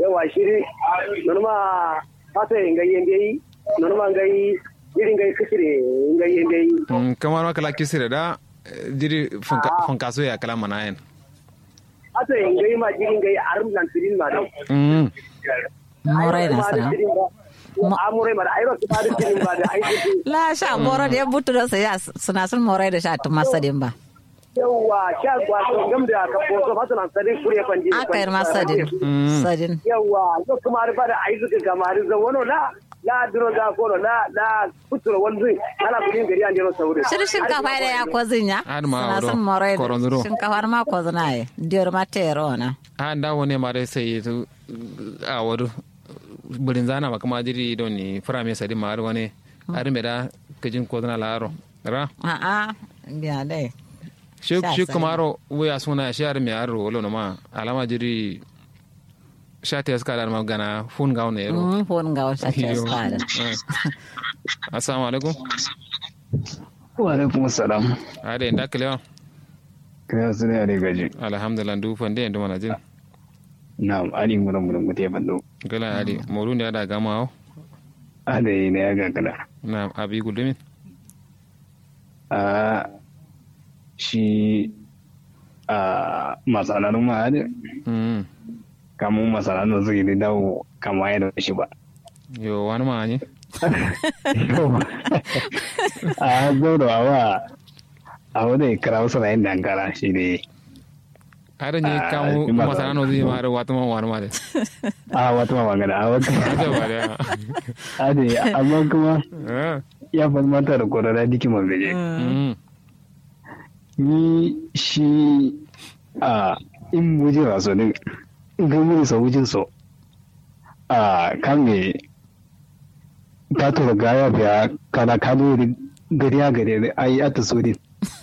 yawa shiri norma fata ngayen dai norma ngai irin ngai kisire ngayen dai kamar ma kala kisire da jiri funka so ya kala manayen ata ngai ma jiri ngai arum lan sirin ma dai morai da sana amurai ma ai ba su ba da sirin ba da ai la sha mora da butu da sai suna sun morai da sha ta masadin ba yawa sha gwato gam da ka foto fata nan sadin kure fanji aka yi masadin sadin yawa to kuma ba da ai zuka kamar zawono la duro da kono la kuturo wanzu ala kudin gari an jero saure shirshin kafa da ya kozinya suna sun morai da shinkafar ma kozina ye diyar ma tero na da wani ma dai sai a wadu burin zana ba kuma jiri don ni fara mai sadi ma wani arme da kajin kozina laro ra biya dai shi kuma ro wuya suna shi arme aro wala no ma alama jiri shati ya skada ma gana fun gawo ne ro fun gawo shati ya skada assalamu alaikum wa alaikum assalam ade nda kalewa kaya su ne a gaji alhamdulillah du fande ndo mana jin na'am ali muran mute bando gala ali moru ne ada gama o ade ne ya gankala na'am abi gudumin shi masalan ma ade kamun masalan zai da dawo kama ya da shi ba yo wani ma ne zo da a wadda kira wasu na yin dankara shi ne har ne kamu masalan zai ma da wata ma wani ma da wata ma magana a wata ba da ade amma kuma ya fasmata da kwararra dikin mabeje ni shi in muje wasu ne gami sa wujin so kan me ta tura gaya biya kana kano gari ai ata so din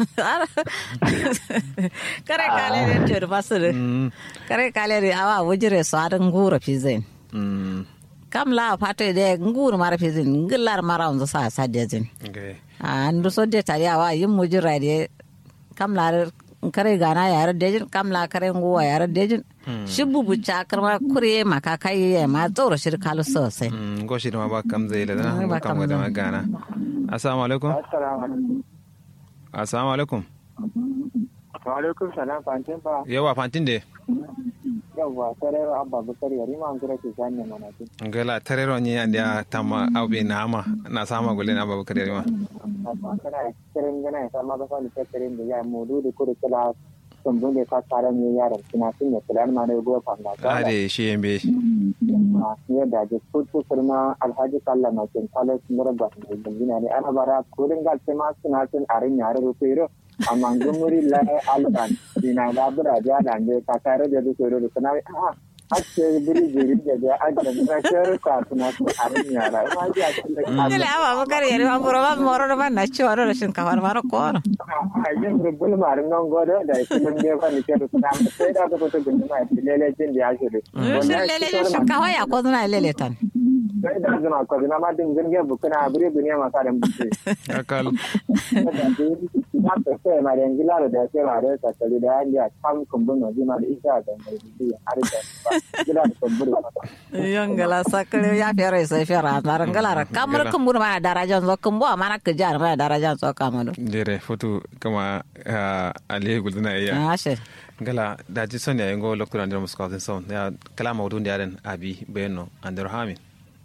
kare kale ne to ba su kare kale ne awa wujire so adan gura fizen kam la fata de ngur mara fizen ngillar mara on sa sadezin ndu so de tari awa yin mujira de kam la kare gana yar dejin kam la kare nguwa yar dejin shi bubu cakar ma kure maka kai ma tsoro shir kalu sosai go shi ma ba kam zai da na kam ga da gana assalamu alaikum assalamu alaikum wa alaikum salam fantin ba yawa fantin de yawa tarero abba bukari yari ma ngura ke sanne mana tin ngala tarero ni anda tama abe na ma na sama gole na abba bukari yari ma kana keren gana sama ba fa ni keren da ya modu da kure kala tumbun da ka tsara ne yaran kina sun ne kala ma ne go fa na ade shi yembe ne da je kutu kurma alhaji kalla na kin kala sun ba ne dingina ne ana bara kurin ga ma suna sun arin yare rufero amma gumuri la alban dina da bura da da ne ka tare da su da kana ake biri jiri da ajin da shar ka tuna su arin yara ma ji a cikin ile aba bakar yari ma buro ma moro da na ci waro da shin kafar maro ko ajin rubul marin non godo da cikin da fa ni ke da kuma sai da ko to gindi ma lele jin da ya shiri lele shin kawai ya ko zuna lele tan sai da zuna ko zuna ma din gindi bukuna bire duniya ma karan buke akal ma ta sai ma den gilaro da sai ma da ta tali da ya kam kumbun no ma da isa da mai har da gilaro kumbun yongala sakale ya fere sai fera marangala kamar kumbun ma darajan zo kumbo mana ke jar ma darajan zo kamado dire foto kama ali gulduna ya ashe gala da ji son ya ngo lokura ndar musko tin son ya kala mawdun da yaran abi beno andar hamin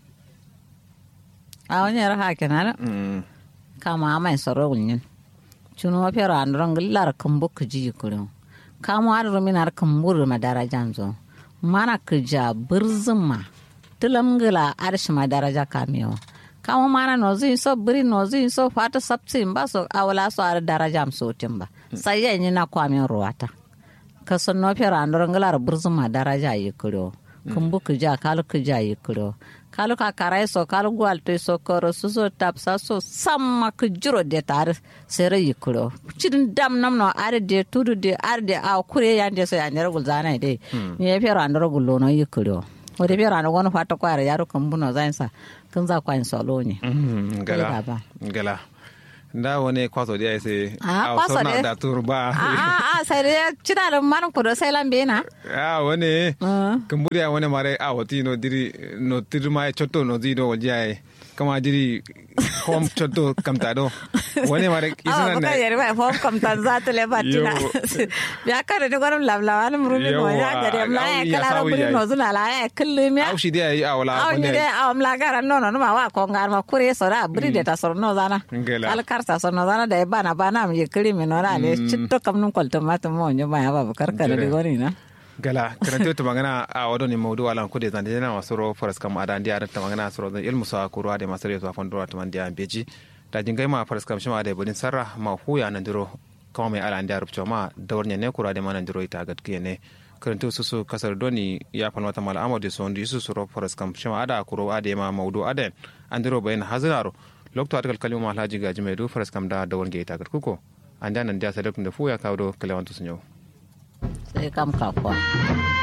awon yara hakena kama mai soro gunyin chuno fera andron gillar kumbo kiji kurin kama har minar kumbur ma darajan zo mana kija birzima tulamgila arshi ma daraja kamiyo kama mana nozi so biri nozi so fata sabsin ba so awala so ar daraja am so timba sai yanyi na kwamiyo ruwata kasan no fera andron gillar birzima daraja yikuro kumbu kija kalu kija yikuro kalu ka karai so kalu gwalto so koro so tapsa so samma kujuro de tar sere yikuro cidin dam nam no are de tudu de are de a kure yande so yande rugul zana de ni fera andro gullo no yikuro o de fera no gono fata kware yaro kumbu no zansa kun za kwa insolo ne gala da wani kwaso da ya sai kwaso sona da turba sai da cida da man ku da sai lambe na wani kamburiya wani mare wati no diri no tirma chotto no zido wajaye kama diri home chotto kamta do wani mare isana ne yari ba home kamta za ta le batina ya kare da gwaram lablawa ne murumi no ya gare mla ya kala buri no zuna la ya kullumi au shi dai awla wani dai amla garan no no ma wa ko ngar ma kure sora buri de ta sor no zana kal karta sor no zana da bana am ye kiri mi no ra le chitto kam nun kolto mata mo nyo ba ba kar kare de gori na gala karanto ta magana a wadon maudu alan kude zan da na wasoro faras kam adan dia ta magana soro zan ilmu sa kurwa da masare to afan dora to man dia beji da jingai ma faras kam shima da budin sarra ma huya nan diro kuma mai alan dia rubcho ma dawarnya ne kurwa da manan diro ita gatke ne karanto su kasar doni ya fanwata mal amadu so ndi su soro faras kam shima ada kurwa da ma maudu adan an diro bayin hazaro lokto atakal kalima alhaji gaji mai do faras kam da dawarnya ita gatkuko an da nan dia sadakun da fuya kawo kalawantu sunyo sai kam kafa